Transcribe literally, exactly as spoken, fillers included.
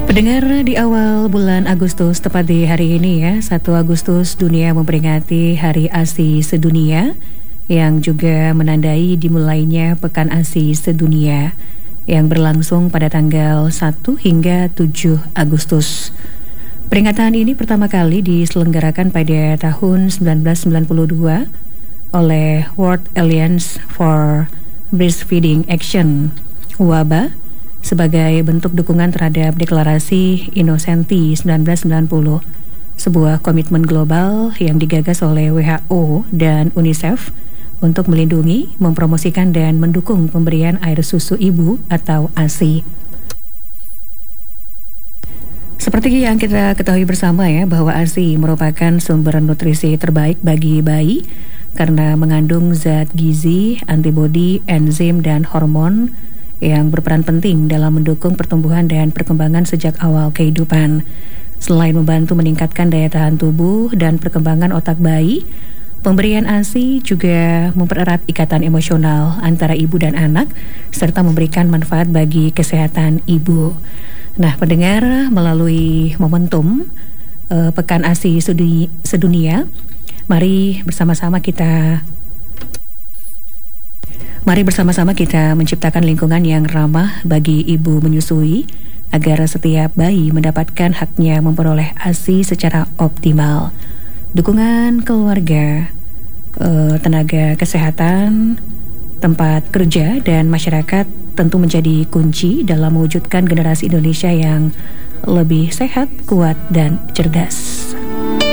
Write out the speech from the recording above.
Pendengar, di awal bulan Agustus, tepat di hari ini ya, satu Agustus dunia memperingati Hari ASI Sedunia yang juga menandai dimulainya Pekan ASI Sedunia yang berlangsung pada tanggal satu hingga tujuh Agustus. Peringatan ini pertama kali diselenggarakan pada tahun seribu sembilan ratus sembilan puluh dua oleh World Alliance for Breastfeeding Action (W A B A) sebagai bentuk dukungan terhadap Deklarasi Innocenti seribu sembilan ratus sembilan puluh, sebuah komitmen global yang digagas oleh W H O dan UNICEF untuk melindungi, mempromosikan, dan mendukung pemberian air susu ibu atau ASI. Seperti yang kita ketahui bersama ya, bahwa ASI merupakan sumber nutrisi terbaik bagi bayi karena mengandung zat gizi, antibodi, enzim, dan hormon yang berperan penting dalam mendukung pertumbuhan dan perkembangan sejak awal kehidupan. Selain membantu meningkatkan daya tahan tubuh dan perkembangan otak bayi, pemberian ASI juga mempererat ikatan emosional antara ibu dan anak serta memberikan manfaat bagi kesehatan ibu. Nah, pendengar, melalui momentum uh, Pekan ASI Sedunia, mari bersama-sama kita Mari bersama-sama kita menciptakan lingkungan yang ramah bagi ibu menyusui agar setiap bayi mendapatkan haknya memperoleh ASI secara optimal. Dukungan keluarga, eh, tenaga kesehatan, tempat kerja, dan masyarakat tentu menjadi kunci dalam mewujudkan generasi Indonesia yang lebih sehat, kuat, dan cerdas.